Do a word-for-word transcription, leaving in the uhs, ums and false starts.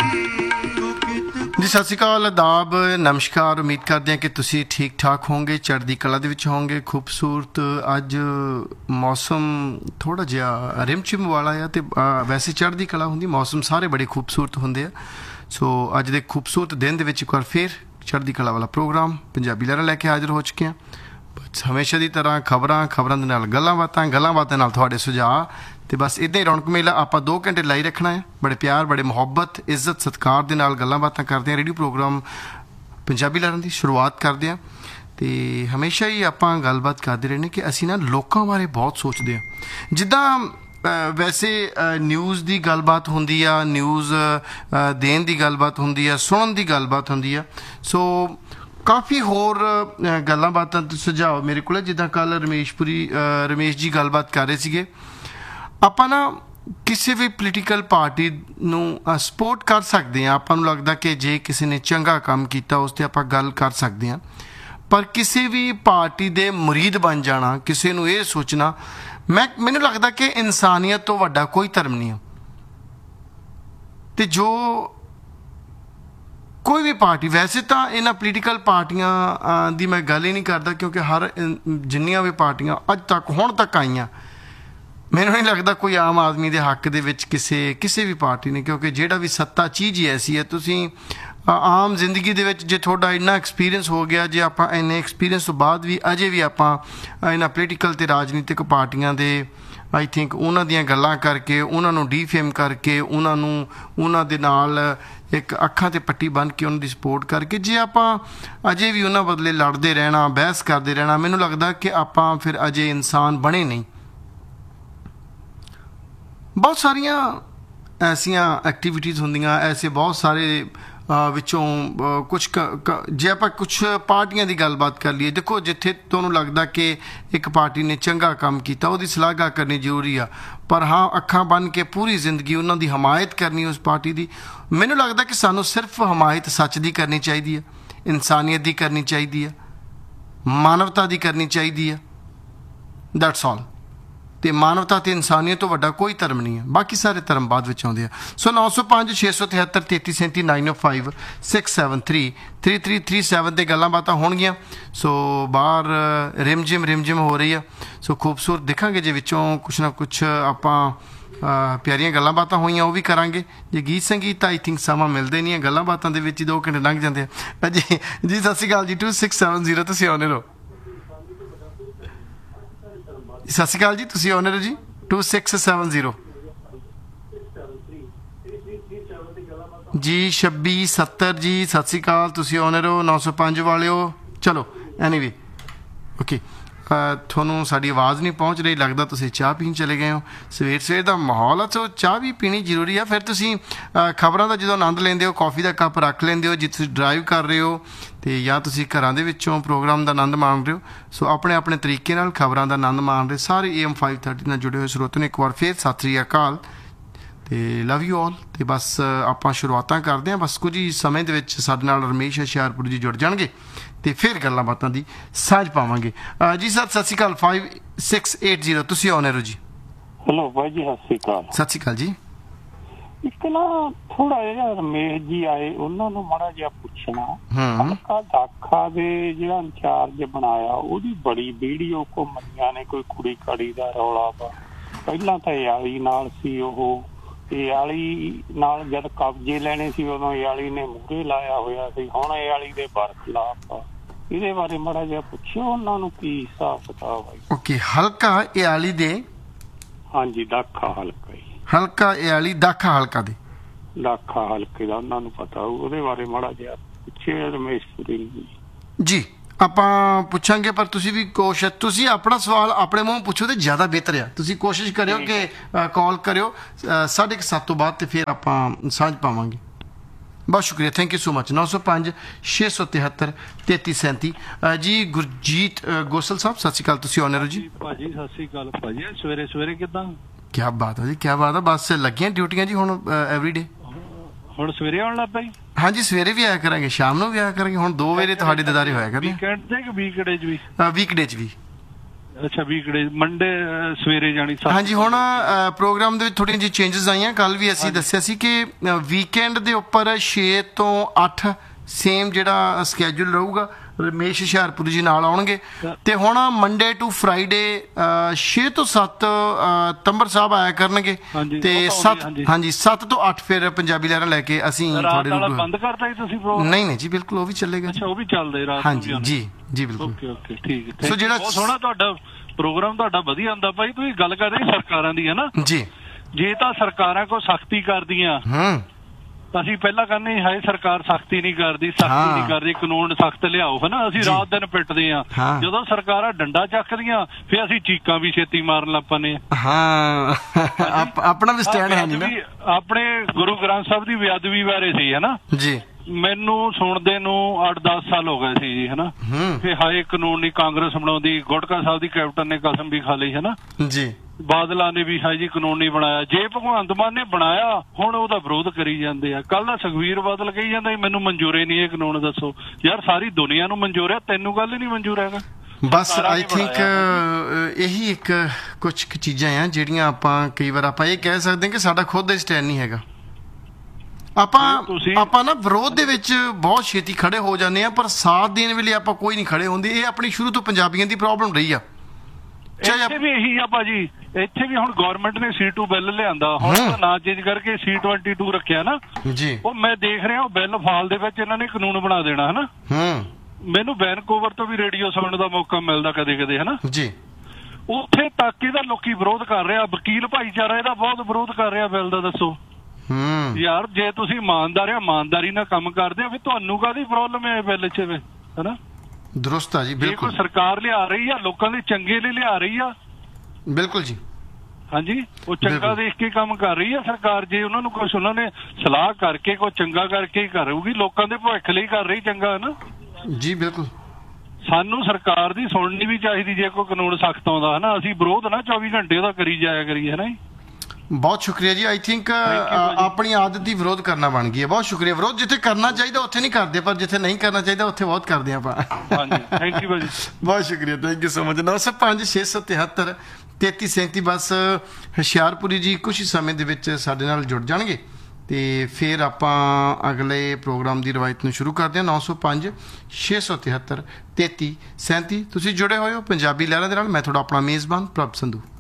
जी सत श्री अकाल आदाब नमस्कार। उम्मीद करते हैं कि तुसी ठीक ठाक होंगे, चढ़दी कला दे विच होंगे। खूबसूरत अज मौसम थोड़ा जिहा रिमझिम वाला है तो वैसे चढ़दी कला होंदी, मौसम सारे बड़े खूबसूरत होंदे आ। सो अज दे खूबसूरत दिन दे विच एक बार फिर चढ़दी कला वाला प्रोग्राम पंजाबी लहरा लैके हाजिर हो चुके हैं। हमेशा की तरह खबरां खबरां दे नाल गल्लां बातां गल्लां बातां नाल तुहाडे सुझाव तो बस इदा ही रौनक मेला आप दो घंटे लाई रखना है। बड़े प्यार बड़े मुहब्बत इज्जत सत्कार दे नाल गल्लां बातां करते हैं। रेडियो प्रोग्राम पंजाबी लहरां दी शुरुआत करते हैं तो हमेशा ही आप गलबात करते रहने कि असी ना लोगों बारे बहुत सोचते हैं। जिद्दां वैसे न्यूज़ की गलबात होंदी आ, न्यूज़ देन की गलबात होंदी आ, सुनन की गलबात होंदी आ। सो काफ़ी होर गल्लां बातां सुझाव मेरे को जिद्दां कल रमेशपुरी रमेश जी गलबात कर रहे सीगे। ਆਪਾਂ ਨਾ ਕਿਸੇ ਵੀ ਪੋਲੀਟੀਕਲ ਪਾਰਟੀ ਨੂੰ ਸਪੋਰਟ ਕਰ ਸਕਦੇ ਹਾਂ। ਆਪਾਂ ਨੂੰ ਲੱਗਦਾ ਕਿ ਜੇ ਕਿਸੇ ਨੇ ਚੰਗਾ ਕੰਮ ਕੀਤਾ ਉਸ 'ਤੇ ਆਪਾਂ ਗੱਲ ਕਰ ਸਕਦੇ ਹਾਂ, ਪਰ ਕਿਸੇ ਵੀ ਪਾਰਟੀ ਦੇ ਮੁਰੀਦ ਬਣ ਜਾਣਾ, ਕਿਸੇ ਨੂੰ ਇਹ ਸੋਚਣਾ, ਮੈਂ ਮੈਨੂੰ ਲੱਗਦਾ ਕਿ ਇਨਸਾਨੀਅਤ ਤੋਂ ਵੱਡਾ ਕੋਈ ਧਰਮ ਨਹੀਂ ਹੈ। ਅਤੇ ਜੋ ਕੋਈ ਵੀ ਪਾਰਟੀ, ਵੈਸੇ ਤਾਂ ਇਹਨਾਂ ਪੋਲੀਟੀਕਲ ਪਾਰਟੀਆਂ ਦੀ ਮੈਂ ਗੱਲ ਹੀ ਨਹੀਂ ਕਰਦਾ ਕਿਉਂਕਿ ਹਰ ਜਿੰਨੀਆਂ ਵੀ ਪਾਰਟੀਆਂ ਅੱਜ ਤੱਕ ਹੁਣ ਤੱਕ ਆਈਆਂ, ਮੈਨੂੰ नहीं लगता कोई आम आदमी के हक दे विच किसी किसी भी पार्टी ने, क्योंकि जिहड़ा भी सत्ता चीज़ ही ऐसी है। तुसीं आम जिंदगी दे विच जे थोड़ा इन्ना एक्सपीरियंस हो गया, जे आपां इन्ने एक्सपीरियंस तो बाद भी अजे भी आपां इन्हां पोलीटिकल ते राजनीतिक पार्टियां दे आई थिंक उन्हां दियां गल्लां करके, उन्हां नूं डीफेम करके, उन्हां नूं उन्हां दे नाल एक अखां ते पट्टी बन के उन्हां दी सपोर्ट करके जे आपां अजे भी उन्हां बदले लड़दे रहना, बहस करदे रहना, मैनूं लगदा कि आपां फिर अजे इंसान बने नहीं। बहुत सारिया ऐसिया एक्टिविटीज़ होंदियां, ऐसे बहुत सारे विचों कुछ जे आप कुछ पार्टियां की गलबात कर लीए। देखो जिथे तुहानूं लगदा कि एक पार्टी ने चंगा काम किया उसकी सलाहगा करनी जरूरी आ, पर हाँ अखां बन के पूरी जिंदगी उन्हां दी हमायत करनी उस पार्टी की, मैनूं लगदा कि सानूं सिर्फ हमायत सच की करनी चाहिए है, इंसानियत की करनी चाहिए है, मानवता की करनी चाहिए है। That's all. तो मानवता तो इंसानियत तो वड्डा कोई धर्म नहीं है, बाकी सारे धर्म बाद में आते हैं। सो नौ सौ पाँच छे सौ तिहत्तर तेती सैंती नाइन ओ five six seven three three three three seven से गल्लां बातां होणगियां। सो बाहर रिमझिम रिमझिम हो रही है। सो खूबसूरत दिखांगे जे विचों कुछ ना कुछ आपां प्यारियां गल्लां बातां होईयां वो भी करांगे। जे गीत संगीत आई थिंक समा मिलते नहीं है, गल्लां बातां दे विच दो घंटे लंघ जाते हैं। जी जी सत श्री अकाल जी। टू सिक्स सैवन जीरो तुसीं आउणे रहो। सत श्री अकाल जी, तुसीं आउणे रहो जी। टू सिक्स सैवन जीरो जी छब्बी सत्तर जी सत श्री अकाल, तुसीं आउणे रहो। नौ सौ पंज वाले हो। चलो एनीवे ओके, ਤੁਹਾਨੂੰ ਸਾਡੀ ਆਵਾਜ਼ ਨਹੀਂ ਪਹੁੰਚ ਰਹੀ, ਲੱਗਦਾ ਤੁਸੀਂ ਚਾਹ ਪੀਣ ਚਲੇ ਗਏ ਹੋ। ਸਵੇਰ ਸਵੇਰ ਦਾ ਮਾਹੌਲ ਆ, ਸੋ ਚਾਹ ਵੀ ਪੀਣੀ ਜ਼ਰੂਰੀ ਆ। ਫਿਰ ਤੁਸੀਂ ਖਬਰਾਂ ਦਾ ਜਦੋਂ ਆਨੰਦ ਲੈਂਦੇ ਹੋ, ਕੌਫੀ ਦਾ ਕੱਪ ਰੱਖ ਲੈਂਦੇ ਹੋ, ਜੇ ਤੁਸੀਂ ਡਰਾਈਵ ਕਰ ਰਹੇ ਹੋ ਅਤੇ ਜਾਂ ਤੁਸੀਂ ਘਰਾਂ ਦੇ ਵਿੱਚੋਂ ਪ੍ਰੋਗਰਾਮ ਦਾ ਆਨੰਦ ਮਾਣ ਰਹੇ ਹੋ। ਸੋ ਆਪਣੇ ਆਪਣੇ ਤਰੀਕੇ ਨਾਲ ਖਬਰਾਂ ਦਾ ਆਨੰਦ ਮਾਣ ਰਹੇ ਸਾਰੇ ਏ ਐਮ ਫਾਈਵ ਥਰਟੀ ਨਾਲ ਜੁੜੇ ਹੋਏ ਸਰੋਤੇ ਨੂੰ ਇੱਕ ਵਾਰ ਫਿਰ ਸਤਿ ਸ਼੍ਰੀ ਅਕਾਲ ਅਤੇ ਲਵ ਯੂ ਆਲ। ਅਤੇ ਬਸ ਆਪਾਂ ਸ਼ੁਰੂਆਤਾਂ ਕਰਦੇ ਹਾਂ। ਬਸ ਕੁਝ ਹੀ ਸਮੇਂ ਦੇ ਵਿੱਚ ਸਾਡੇ ਨਾਲ ਰਮੇਸ਼ ਹੁਸ਼ਿਆਰਪੁਰ ਜੀ ਜੁੜ ਜਾਣਗੇ ਤੇ ਫਿਰ ਗੱਲਾਂ ਬਾਤਾਂ ਦੀ ਸਾਂਝ ਪਾਵਾਂਗੇ। ਜੀ ਸਰ ਸਤਿ ਸ਼੍ਰੀ ਅਕਾਲ। ਫਾਈਵ ਸਿਕਸ ਏਟ ਜ਼ੀਰੋ ਤੁਸੀਂ ਆਉਣੇ ਰਹੋ ਜੀ। ਹੈਲੋ ਭਾਈ ਜੀ, ਸਤਿ ਸ਼੍ਰੀ ਅਕਾਲ। ਸਤਿ ਸ਼੍ਰੀ ਅਕਾਲ ਜੀ। ਇੱਕ ਨਾ ਥੋੜਾ ਜਿਹਾ ਰਮੇਸ਼ ਜੀ ਆਏ, ਉਹਨਾਂ ਨੂੰ ਮਾੜਾ ਜਿਹਾ ਪੁੱਛਣਾ, ਹਲਕਾ ਦਾਖਾ ਦੇ ਜਿਹੜਾ ਇੰਚਾਰਜ ਬਣਾਇਆ ਉਹਦੀ ਬੜੀ ਵੀਡੀਓ ਘੁੰਮਦੀਆਂ ਨੇ, ਕੋਈ ਕੁੜੀ ਕਾੜੀ ਦਾ ਰੌਲਾ ਵਾ। ਪਹਿਲਾਂ ਤਾਂ ਯਾਲੀ ਨਾਲ ਸੀ, ਉਹ ਯਾਲੀ ਨਾਲ ਜਦ ਕਬਜ਼ੇ ਲੈਣੇ ਸੀ ਉਦੋਂ ਯਾਲੀ ਨੇ ਮੂਹਰੇ ਲਾਇਆ ਹੋਇਆ ਸੀ, ਹੁਣ ਯਾਲੀ ਦੇ ਬਰਖਲਾਫ ਆ। ਇਹਦੇ ਬਾਰੇ ਮਾੜਾ ਜਿਹਾ ਪੁੱਛਿਓ ਉਹਨਾਂ ਨੂੰ ਕੀ ਹਿਸਾਬ ਕਿਤਾਬ ਹੈ। ਓਕੇ, ਹਲਕਾ ਯਾਲੀ ਦੇ, ਹਾਂਜੀ ਦਾਖਾ ਹਲਕਾ ਹੀ, ਹਲਕਾ ਯਾਲੀ ਦਾਖਾ ਹਲਕਾ ਦੇ, ਦਾਖਾ ਹਲਕੇ ਦਾ ਉਹਨਾਂ ਨੂੰ ਪਤਾ, ਉਹਦੇ ਬਾਰੇ ਮਾੜਾ ਜਿਹਾ ਪੁੱਛਿਓ ਰਮੇਸ਼ਪੁਰੀ ਜੀ। ਆਪਾਂ ਪੁੱਛਾਂਗੇ, ਪਰ ਤੁਸੀਂ ਵੀ ਕੋਸ਼ਿਸ਼, ਤੁਸੀਂ ਆਪਣਾ ਸਵਾਲ ਆਪਣੇ ਮੂੰਹ ਪੁੱਛੋ ਤੇ ਜ਼ਿਆਦਾ ਬਿਹਤਰ ਆ। ਤੁਸੀਂ ਕੋਸ਼ਿਸ਼ ਕਰਿਓ ਕਿ ਕਾਲ ਕਰਿਓ ਸਾਢੇ ਕੁ ਸੱਤ ਤੋਂ ਬਾਅਦ ਤੇ ਫਿਰ ਆਪਾਂ ਸਾਂਝ ਪਾਵਾਂਗੇ। ਬਹੁਤ ਸ਼ੁਕਰੀਆ, ਥੈਂਕ ਯੂ ਸੋ ਮਚ। ਨੌ ਸੌ ਪੰਜ ਛੇ ਸੌ ਤਿਹੱਤਰ ਤੇਤੀ ਸੈਂਤੀ ਜੀ। ਗੁਰਜੀਤ ਗੋਸਲ ਸਾਹਿਬ ਸਤਿ ਸ਼੍ਰੀ ਅਕਾਲ, ਤੁਸੀਂ ਆਨਰ ਹੋ ਜੀ। ਭਾਜੀ ਸਤਿ ਸ਼੍ਰੀ ਅਕਾਲ ਭਾਜੀ, ਸਵੇਰੇ ਸਵੇਰੇ ਕਿੱਦਾਂ? ਕਿਆ ਬਾਤ ਹੈ ਜੀ, ਕਿਆ ਬਾਤ ਹੈ। ਬਸ ਲੱਗੀਆਂ ਡਿਊਟੀਆਂ ਜੀ ਹੁਣ ਐਵਰੀਡੇ। ਹੁਣ ਸਵੇਰੇ ਆਉਣ ਲੱਗ ਪਈ? ਹਾਂਜੀ ਸਵੇਰੇ ਵੀ ਆਇਆ ਕਰਾਂਗੇ, ਸ਼ਾਮ ਨੂੰ ਵੀ ਆਇਆ ਕਰਾਂਗੇ। ਹੁਣ ਦੋ ਵੇਲੇ ਤੁਹਾਡੇ ਦਿਦਾਰੇ ਹੋਇਆ ਕਰਦੇ। ਵੀਕਐਂਡ ਤੇ ਕਿ ਵੀਕਡੇ ਚ ਵੀ? ਵੀਕਡੇ ਚ ਵੀ। ਅੱਛਾ ਵੀਕਡੇ ਮੰਡੇ ਸਵੇਰੇ ਜਾਣੀ ਸੱਤ ਹਾਂਜੀ ਹੁਣ ਅ, ਪ੍ਰੋਗਰਾਮ ਦੇ ਵਿੱਚ ਥੋੜ੍ਹੀਆਂ ਜਿਹੀ ਚੇਂਜਸ ਆਈਆਂ। ਕੱਲ ਵੀ ਅਸੀਂ ਦੱਸਿਆ ਸੀ ਕਿ ਵੀਕਐਂਡ ਦੇ ਉੱਪਰ ਛੇ ਤੋਂ ਅੱਠ ਸੇਮ ਜਿਹੜਾ ਸਕੈਜੂਲ ਰਹੂਗਾ। ਰਮੇਸ਼ ਹੁਸ਼ਿਆਰਪੁਰੀ ਜੀ ਨਾਲ ਆਉਣਗੇ ਤੇ ਹੁਣ ਮੰਡੇ ਟੂ ਫਰਾਈਡੇ ਛੇ ਤੋਂ ਸੱਤ ਤੰਬਰ ਸਾਹਿਬ ਆਇਆ ਕਰਨਗੇ ਹਾਂਜੀ, ਤੇ ਉਹ ਤਾਂ ਸੱਤ ਆਉਂਦੇ, ਹਾਂਜੀ ਸੱਤ ਤੋਂ ਅੱਠ ਫਿਰ ਪੰਜਾਬੀ ਲਹਿਰਾਂ ਲੈ ਕੇ ਅਸੀਂ ਰਾਤ ਤੁਹਾਡੇ ਵਾਲਾ ਨੂੰ ਬੰਦ ਕਰਤਾ ਜੀ ਤੁਸੀਂ ਪ੍ਰੋਗਰਾਮ? ਨਹੀਂ ਨਹੀਂ ਜੀ ਬਿਲਕੁਲ ਉਹ ਵੀ ਚੱਲੇਗਾ ਜੀ। ਅੱਛਾ ਉਹ ਵੀ ਚੱਲਦੇ ਰਾਤ ਨੂੰ ਹਾਂਜੀ ਵੀ ਜੀ ਜੀ ਬਿਲਕੁਲ। ਓਕੇ ਓਕੇ ਠੀਕ ਹੈ। ਸੋ ਜਿਹੜਾ- ਬਹੁਤ ਸੋਹਣਾ ਤੁਹਾਡਾ ਪ੍ਰੋਗਰਾਮ ਤੁਹਾਡਾ ਵਧੀਆ ਹੁੰਦਾ ਭਾਈ। ਤੁਸੀਂ ਗੱਲ ਕਰਦੇ ਸਰਕਾਰਾਂ ਦੀ ਹੈ ਨਾ, ਜੀ ਜੇ ਤਾਂ ਸਰਕਾਰਾਂ ਕੋਈ ਸਖਤੀ ਕਰਦੀਆਂ ਹੂੰ ਤਾਂ ਅਸੀਂ ਪਹਿਲਾਂ ਕਹਿੰਦੇ ਹਾਏ ਸਰਕਾਰ ਸਖਤੀ ਨਹੀਂ ਕਰਦੀ, ਸਖਤੀ ਹਾਂ। ਨਹੀਂ ਕਰਦੀ, ਕਾਨੂੰਨ ਸਖਤ ਲਿਆਓ ਹਨਾ। ਅਸੀਂ ਜੀ। ਰਾਤ ਦਿਨ ਪਿੱਟਦੇ ਆ, ਹਾਂ। ਜਦੋਂ ਸਰਕਾਰਾਂ ਡੰਡਾ ਚੱਕਦੀਆਂ ਫਿਰ ਅਸੀਂ ਚੀਕਾਂ ਵੀ ਛੇਤੀ ਮਾਰਨ ਲੱਗ ਪੈਂਦੇ ਆ। ਹਾਂ ਆਪ- ਆਪਣਾ ਵੀ ਸਟੈਂਡ ਹੈ ਨਹੀਂ ਨਾ ਬੇਅਦਬੀ ਆਪਣੇ ਗੁਰੂ ਗ੍ਰੰਥ ਸਾਹਿਬ ਦੀ ਬੇਅਦਬੀ ਬਾਰੇ ਸੀ ਹਨਾ। ਜੀ। ਮੈਨੂੰ ਸੁਣਦੇ ਨੂੰ ਅੱਠ ਦਸ ਸਾਲ ਹੋ ਗਏ ਸੀ ਜੀ ਹਨਾ। ਹੂੰ ਫੇ ਹਾਏ ਕਾਨੂੰਨ ਨਹੀਂ ਕਾਂਗਰਸ ਬਣਾਉਂਦੀ, ਗੁਟਕਾ ਸਾਹਿਬ ਦੀ ਕੈਪਟਨ ਨੇ ਕਸਮ ਵੀ ਖਾ ਲਈ ਹਨਾ। ਜੀ ਬਾਦਲਾਂ ਨੇ ਵੀ ਹਾਈ ਜੀ ਕਾਨੂੰਨ ਨਹੀਂ ਬਣਾਇਆ। ਜੇ ਭਗਵੰਤ ਮਾਨ ਨੇ ਬਣਾਇਆ ਹੁਣ ਉਹਦਾ ਵਿਰੋਧ ਕਰੀ ਜਾਂਦੇ ਆ। ਕੱਲ ਦਾ ਸੁਖਵੀਰ ਬਾਦਲ ਕਹੀ ਜਾਂਦਾ ਮੈਨੂੰ ਮਨਜ਼ੂਰ ਹੀ ਨਹੀਂ ਇਹ ਕਾਨੂੰਨ। ਦੱਸੋ ਯਾਰ ਸਾਰੀ ਦੁਨੀਆ ਨੂੰ ਮਨਜ਼ੂਰ ਹੈ, ਤੈਨੂੰ ਗੱਲ ਹੀ ਨਹੀਂ ਮਨਜ਼ੂਰ ਹੈਗਾ। ਬਸ ਸਰਕਾਰਾਂ ਆਈ ਨੇ ਥਿੰਕ ਬਣਾਇਆ। ਇਹੀ ਇੱਕ ਕੁਝ ਕੁ ਚੀਜ਼ਾਂ ਆ ਜਿਹੜੀਆਂ ਆਪਾਂ ਕਈ ਵਾਰ ਆਪਾਂ ਇਹ ਕਹਿ ਸਕਦੇ ਹਾਂ ਕਿ ਸਾਡਾ ਖੁਦ ਦਾ ਸਟੈਂਡ ਨਹੀਂ ਹੈਗਾ। ਆਪਾਂ ਤੁਸੀਂ- ਆਪਾਂ ਨਾ ਵਿਰੋਧ ਦੇ ਵਿੱਚ ਬਹੁਤ ਛੇਤੀ ਖੜੇ ਹੋ ਜਾਂਦੇ ਆ ਪਰ ਸਾਥ ਦੇਣ ਵੇਲੇ ਆਪਾਂ ਕੋਈ ਨਹੀਂ ਖੜੇ ਹੁੰਦੇ। ਇਹ ਆਪਣੀ ਸ਼ੁਰੂ ਤੋਂ ਪੰਜਾਬੀਆਂ ਦੀ ਪ੍ਰੋਬਲਮ ਰਹੀ ਆ। ਚਾਹੇ ਇੱਥੇ ਵੀ ਇਹੀ ਆ ਭਾਜੀ। ਇੱਥੇ ਵੀ ਹੁਣ ਗਵਰਨਮੈਂਟ ਨੇ ਸੀ ਟੂ ਬਿੱਲ ਲਿਆਂਦਾ, ਹੁਣ ਹੂੰ। ਤਾਂ ਨਾਂ ਚੇਂਜ ਕਰਕੇ ਸੀ ਟਵੈਂਟੀ ਟੂ ਰੱਖਿਆ ਨਾ। ਜੀ ਉਹ ਮੈਂ ਦੇਖ ਰਿਹਾ ਉਹ ਬਿੱਲ ਫਾਲ ਦੇ ਵਿੱਚ ਇਹਨਾਂ ਨੇ ਕਾਨੂੰਨ ਬਣਾ ਦੇਣਾ ਹਨਾ। ਹੂੰ ਮੈਨੂੰ ਵੈਨਕੂਵਰ ਤੋਂ ਵੀ ਰੇਡੀਓ ਸੁਣਨ ਦਾ ਮੌਕਾ ਮਿਲਦਾ ਕਦੇ ਕਦੇ ਹਨਾ। ਜੀ ਉੱਥੇ ਤੱਕ ਇਹਦਾ ਲੋਕੀ ਵਿਰੋਧ ਕਰ ਰਿਹਾ, ਵਕੀਲ ਭਾਈਚਾਰਾ ਇਹਦਾ ਬਹੁਤ ਵਿਰੋਧ ਕਰ ਰਿਹਾ ਬਿੱਲ ਦਾ। ਦੱਸੋ ਹੂੰ ਯਾਰ ਜੇ ਤੁਸੀਂ ਇਮਾਨਦਾਰ ਆ ਇਮਾਨਦਾਰੀ ਨਾਲ ਕੰਮ ਕਰਦੇ ਆ ਫਿਰ ਤੁਹਾਨੂੰ ਕਾਹਦੀ ਪ੍ਰੋਬਲਮ ਹੈ ਬਿੱਲ 'ਚ ਵੀ ਹਨਾ। ਦਰੁਸਤ ਆ ਜੀ ਜੇ ਕੋਈ ਬਿਲਕੁਲ ਸਰਕਾਰ ਲਿਆ ਰਹੀ ਆ ਲੋਕਾਂ ਦੇ ਚੰਗੇ ਲਈ ਲਿਆ ਰਹੀ ਆ, ਬਿਲਕੁਲ ਜੀ ਹਾਂਜੀ ਉਹ ਚੰਗਾ ਬਿਲਕੁਲ। ਦੇਖ ਕੇ ਕੰਮ ਕਰ ਰਹੀ ਆ ਸਰਕਾਰ। ਜੇ ਉਹਨਾਂ ਨੂੰ ਕੁਝ ਉਹਨਾਂ ਨੇ ਸਲਾਹ ਕਰਕੇ ਕੋਈ ਚੰਗਾ ਕਰਕੇ ਹੀ ਕਰੂਗੀ, ਲੋਕਾਂ ਦੇ ਭਵਿੱਖ ਲਈ ਕਰ ਰਹੀ ਚੰਗਾ ਹਨਾ। ਜੀ ਬਿਲਕੁਲ। ਸਾਨੂੰ ਸਰਕਾਰ ਦੀ ਸੁਣਨੀ ਵੀ ਚਾਹੀਦੀ ਜੇ ਕੋਈ ਕਾਨੂੰਨ ਸਖਤ ਆਉਂਦਾ ਹਨਾ। ਅਸੀਂ ਵਿਰੋਧ ਨਾ ਚੌਵੀ ਘੰਟੇ ਉਹਦਾ ਕਰੀ ਜਾਇਆ ਕਰੀਏ ਹਨਾ ਜੀ। ਬਹੁਤ ਸ਼ੁਕਰੀਆ ਜੀ। ਆਈ ਥਿੰਕ ਆਪਣੀ ਆਦਤ ਦੀ ਵਿਰੋਧ ਕਰਨਾ ਬਣ ਗਈ ਹੈ। ਬਹੁਤ ਸ਼ੁਕਰੀਆ। ਵਿਰੋਧ ਜਿੱਥੇ ਕਰਨਾ ਚਾਹੀਦਾ ਉੱਥੇ ਨਹੀਂ ਕਰਦੇ ਪਰ ਜਿੱਥੇ ਨਹੀਂ ਕਰਨਾ ਚਾਹੀਦਾ ਉੱਥੇ ਬਹੁਤ ਕਰਦੇ ਆਪਾਂ। ਹਾਂਜੀ ਥੈਂਕ ਯੂ ਭਾਜੀ। ਬਹੁਤ ਸ਼ੁਕਰੀਆ। Thank you so much. ਨੌ ਸੌ ਪੰਜ ਛੇ ਸੌ ਤਿਹੱਤਰ ਤੇਤੀ ਸੈਂਤੀ। ਬਸ ਹੁਸ਼ਿਆਰਪੁਰੀ ਜੀ ਕੁਝ ਹੀ ਸਮੇਂ ਦੇ ਵਿੱਚ ਸਾਡੇ ਨਾਲ ਜੁੜ ਜਾਣਗੇ ਤੇ ਫਿਰ ਆਪਾਂ ਅਗਲੇ ਪ੍ਰੋਗਰਾਮ ਦੀ ਰਵਾਇਤ ਨੂੰ ਸ਼ੁਰੂ ਕਰਦੇ ਹਾਂ। ਨੌ ਸੌ ਪੰਜ ਛੇ ਸੌ ਤਿਹੱਤਰ ਤੇਤੀ ਸੈਂਤੀ। ਤੁਸੀਂ ਜੁੜੇ ਹੋਏ ਹੋ ਪੰਜਾਬੀ ਲਹਿਰਾਂ ਦੇ ਨਾਲ। ਮੈਂ ਤੁਹਾਡਾ ਆਪਣਾ ਮੇਜ਼ਬਾਨ ਪ੍ਰਭ ਸੰਧੂ।